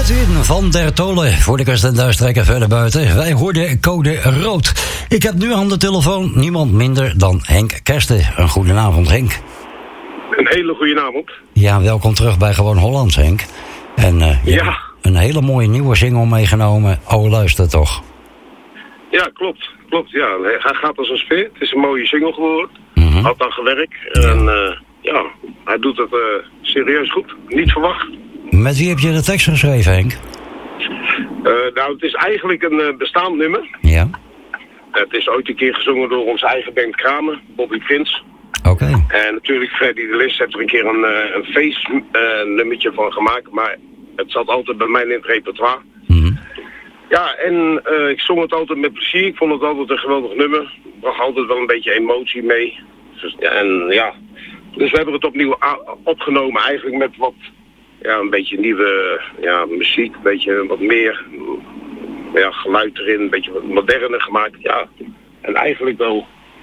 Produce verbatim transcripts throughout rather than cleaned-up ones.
Edwin van der Tolle voor de kust en duistrekken verder buiten. Wij hoorden code rood. Ik heb nu aan de telefoon niemand minder dan Henk Kersten. Een goedenavond, Henk. Een hele goede avond. Ja, welkom terug bij Gewoon Hollands, Henk. En uh, je ja. hebt een hele mooie nieuwe single meegenomen. Oh, luister toch. Ja, klopt. Klopt, ja. Hij gaat als een speer. Het is een mooie single geworden. Mm-hmm. Had aan gewerkt. En uh, ja, hij doet het uh, serieus goed. Niet verwacht. Met wie heb je de tekst geschreven, Henk? Uh, nou, het is eigenlijk een uh, bestaand nummer. Ja. Uh, het is ooit een keer gezongen door onze eigen band Kramer, Bobby Prins. Oké. Okay. En natuurlijk Freddy de Lis heeft er een keer een, uh, een feest uh, nummertje van gemaakt. Maar het zat altijd bij mij in het repertoire. Mm-hmm. Ja, en uh, ik zong het altijd met plezier. Ik vond het altijd een geweldig nummer. Ik bracht altijd wel een beetje emotie mee. Dus, ja, en ja, dus we hebben het opnieuw a- opgenomen eigenlijk met wat, ja, een beetje nieuwe ja, muziek. Een beetje wat meer ja, geluid erin, een beetje wat moderner gemaakt. Ja, en eigenlijk wel,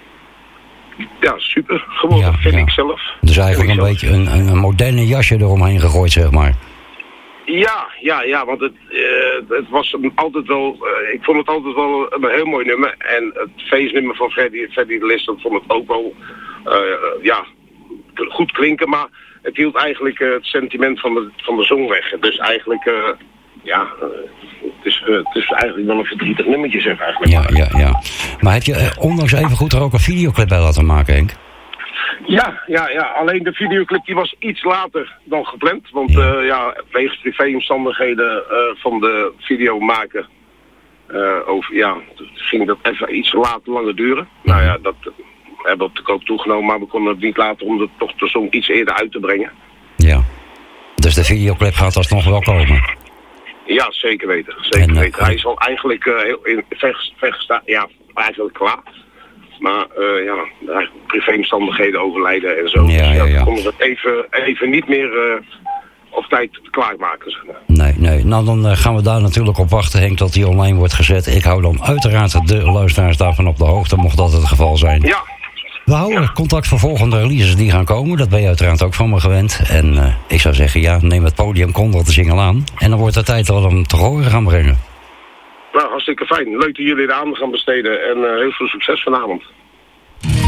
ja, super geworden, ja, vind ja. ik zelf. Dus eigenlijk een zelf. beetje een, een moderne jasje eromheen gegooid, zeg maar. Ja, ja, ja, want het, uh, het was altijd wel, uh, ik vond het altijd wel een heel mooi nummer. En het feestnummer van Freddy, Freddy de Lis, dat vond ik ook wel, uh, ja, goed klinken. Maar het hield eigenlijk uh, het sentiment van de, van de song weg. Dus eigenlijk, uh, ja, uh, het, is, uh, het is eigenlijk wel een verdrietig nummertje, zeg eigenlijk. Ja, ja, ja. Maar heb je uh, ondanks even goed er ook een videoclip bij laten maken, Henk? Ja, ja, ja, alleen de videoclip die was iets later dan gepland. Want ja, uh, ja wegens privéomstandigheden uh, van de video maken, uh, over, ja, ging dat even iets later langer duren. Ja. Nou ja, dat uh, hebben we op de koop toegenomen, maar we konden het niet laten om de, toch de song iets eerder uit te brengen. Ja, dus de videoclip gaat alsnog wel komen? Ja, zeker weten, zeker en, uh, weten. Hij is al eigenlijk uh, heel in vergestaan, ja, eigenlijk klaar. Maar uh, ja, privéomstandigheden overlijden en zo. Ja, dus ja, ja, ja. we konden het even, even niet meer uh, op tijd klaarmaken. Zeg maar. Nee, nee. Nou, dan uh, gaan we daar natuurlijk op wachten, Henk, dat die online wordt gezet. Ik hou dan uiteraard de luisteraars daarvan op de hoogte, mocht dat het geval zijn. Ja. We houden ja. contact voor volgende releases die gaan komen. Dat ben je uiteraard ook van me gewend. En uh, ik zou zeggen, ja, neem het podium, kondig de single aan. En dan wordt het tijd dat we hem te horen gaan brengen. Nou, hartstikke fijn. Leuk dat jullie de aandacht gaan besteden en uh, heel veel succes vanavond.